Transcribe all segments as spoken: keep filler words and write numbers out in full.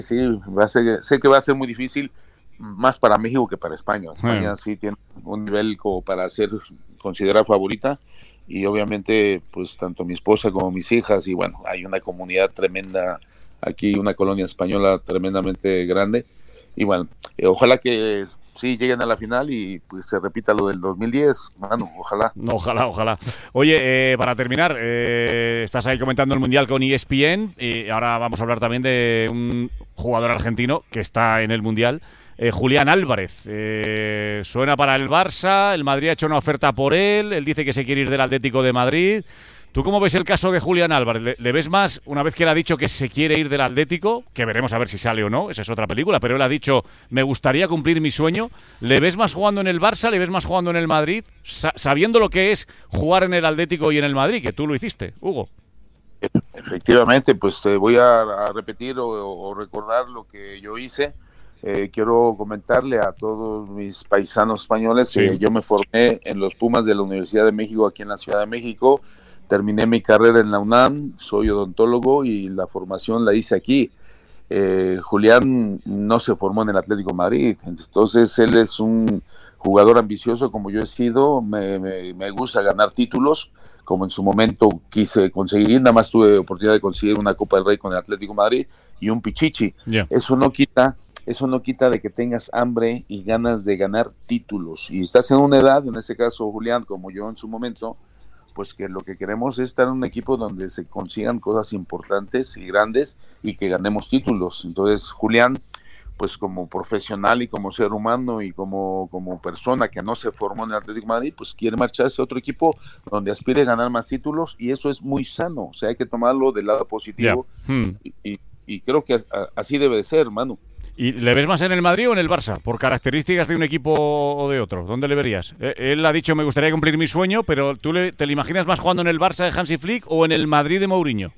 sí, va a ser, sé que va a ser muy difícil, más para México que para España. España sí, sí tiene un nivel como para ser considerada favorita, y obviamente pues tanto mi esposa como mis hijas, y bueno, hay una comunidad tremenda aquí, una colonia española tremendamente grande, y bueno, eh, ojalá que sí lleguen a la final y pues se repita lo del dos mil diez, mano, ojalá. Ojalá, ojalá. Oye, eh, para terminar, eh, estás ahí comentando el Mundial con E S P N y ahora vamos a hablar también de un jugador argentino que está en el Mundial, eh, Julián Álvarez. Eh, suena para el Barça, el Madrid ha hecho una oferta por él, él dice que se quiere ir del Atlético de Madrid. ¿Tú cómo ves el caso de Julián Álvarez? ¿Le, ¿Le ves más, una vez que él ha dicho que se quiere ir del Atlético, que veremos a ver si sale o no, esa es otra película, pero él ha dicho, me gustaría cumplir mi sueño, ¿le ves más jugando en el Barça, le ves más jugando en el Madrid, sa- sabiendo lo que es jugar en el Atlético y en el Madrid, que tú lo hiciste, Hugo? Efectivamente, pues te voy a, a repetir o, o recordar lo que yo hice. Eh, quiero comentarle a todos mis paisanos españoles que sí. Yo me formé en los Pumas de la Universidad de México, aquí en la Ciudad de México. Terminé mi carrera en la UNAM, soy odontólogo y la formación la hice aquí. Eh, Julián no se formó en el Atlético de Madrid, entonces él es un jugador ambicioso como yo he sido, me, me, me gusta ganar títulos, como en su momento quise conseguir, nada más tuve oportunidad de conseguir una Copa del Rey con el Atlético de Madrid y un Pichichi. Yeah. Eso no quita, eso no quita de que tengas hambre y ganas de ganar títulos. Y estás en una edad, en este caso Julián, como yo en su momento, pues que lo que queremos es estar en un equipo donde se consigan cosas importantes y grandes y que ganemos títulos. Entonces Julián, pues como profesional y como ser humano y como, como persona que no se formó en el Atlético de Madrid, pues quiere marcharse a otro equipo donde aspire a ganar más títulos, y eso es muy sano, o sea, hay que tomarlo del lado positivo. Yeah. Hmm. y, y, y creo que así debe de ser, Manu. ¿Y le ves más en el Madrid o en el Barça? Por características de un equipo o de otro. ¿Dónde le verías? Él ha dicho, me gustaría cumplir mi sueño, pero ¿tú le, te le imaginas más jugando en el Barça de Hansi Flick o en el Madrid de Mourinho?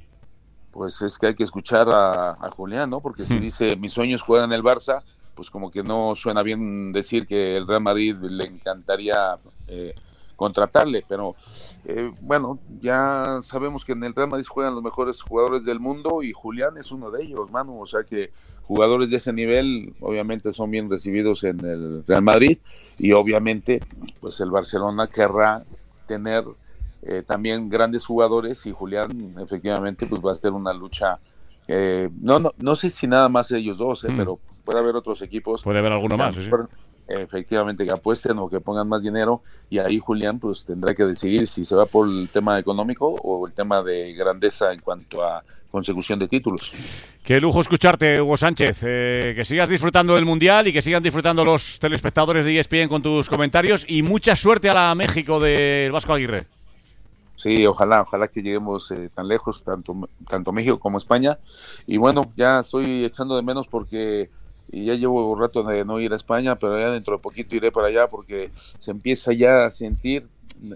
Pues es que hay que escuchar a, a Julián, ¿no? Porque si hmm. dice, mis sueños juegan en el Barça, pues como que no suena bien decir que el Real Madrid le encantaría eh, contratarle, pero eh, bueno, ya sabemos que en el Real Madrid juegan los mejores jugadores del mundo y Julián es uno de ellos, mano, o sea que jugadores de ese nivel obviamente son bien recibidos en el Real Madrid, y obviamente pues el Barcelona querrá tener eh, también grandes jugadores, y Julián efectivamente pues va a ser una lucha, eh, no, no no sé si nada más ellos dos, eh, mm. pero puede haber otros equipos, puede haber alguno más, sí, sí. Efectivamente, que apuesten o que pongan más dinero, y ahí Julián pues tendrá que decidir si se va por el tema económico o el tema de grandeza en cuanto a consecución de títulos. Qué lujo escucharte, Hugo Sánchez, eh, que sigas disfrutando del Mundial y que sigan disfrutando los telespectadores de E S P N con tus comentarios, y mucha suerte a la México del Vasco Aguirre. Sí, ojalá, ojalá que lleguemos eh, tan lejos, tanto, tanto México como España, y bueno, ya estoy echando de menos porque y ya llevo un rato de no ir a España, pero ya dentro de poquito iré para allá porque se empieza ya a sentir,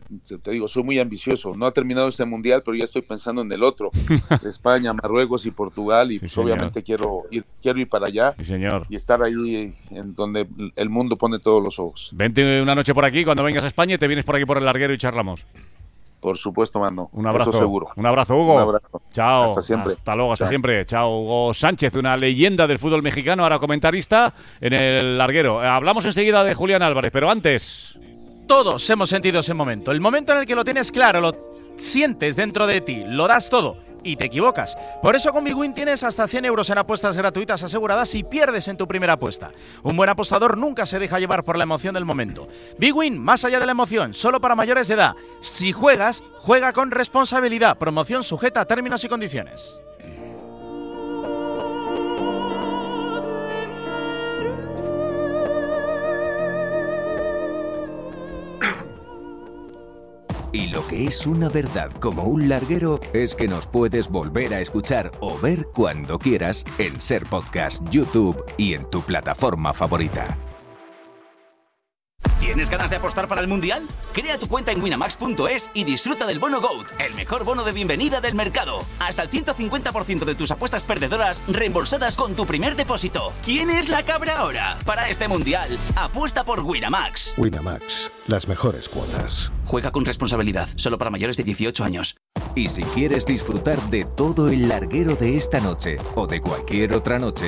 te digo, soy muy ambicioso, no ha terminado este mundial, pero ya estoy pensando en el otro, España, Marruecos y Portugal, y sí, pues obviamente quiero ir, quiero ir para allá, sí, señor. Y estar ahí en donde el mundo pone todos los ojos. Vente una noche por aquí, cuando vengas a España, y te vienes por aquí por el larguero y charlamos. Por supuesto, mano. Un abrazo. Eso seguro. Un abrazo, Hugo. Un abrazo. Chao. Hasta siempre. Hasta luego, hasta Chao. siempre. Chao, Hugo Sánchez, una leyenda del fútbol mexicano, ahora comentarista en el larguero. Hablamos enseguida de Julián Álvarez, pero antes... Todos hemos sentido ese momento. El momento en el que lo tienes claro, lo sientes dentro de ti, lo das todo y te equivocas. Por eso con BigWin tienes hasta cien euros en apuestas gratuitas aseguradas si pierdes en tu primera apuesta. Un buen apostador nunca se deja llevar por la emoción del momento. BigWin, más allá de la emoción, solo para mayores de edad. Si juegas, juega con responsabilidad. Promoción sujeta a términos y condiciones. Y lo que es una verdad como un larguero es que nos puedes volver a escuchar o ver cuando quieras en Ser Podcast, YouTube y en tu plataforma favorita. ¿Tienes ganas de apostar para el Mundial? Crea tu cuenta en winamax punto es y disfruta del bono GOAT, el mejor bono de bienvenida del mercado. Hasta el ciento cincuenta por ciento de tus apuestas perdedoras reembolsadas con tu primer depósito. ¿Quién es la cabra ahora? Para este Mundial, apuesta por Winamax. Winamax, las mejores cuotas. Juega con responsabilidad, solo para mayores de dieciocho años. Y si quieres disfrutar de todo el larguero de esta noche o de cualquier otra noche,